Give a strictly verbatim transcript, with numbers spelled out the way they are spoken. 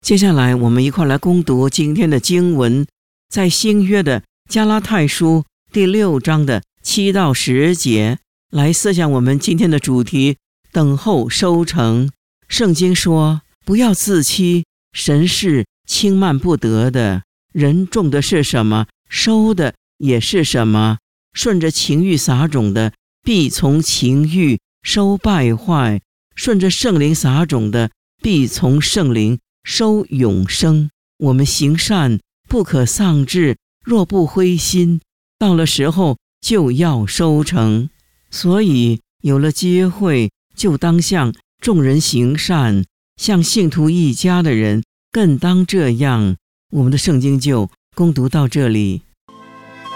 接下来我们一块来攻读今天的经文，在新约的加拉太书第六章的七到十节，来思想我们今天的主题，等候收成。圣经说，不要自欺，神是轻慢不得的，人种的是什么，收的也是什么。顺着情欲撒种的，必从情欲收败坏；顺着圣灵撒种的，必从圣灵收永生。我们行善不可丧志，若不灰心，到了时候就要收成。所以有了机会，就当向众人行善，向信徒一家的人更当这样。我们的圣经就攻读到这里。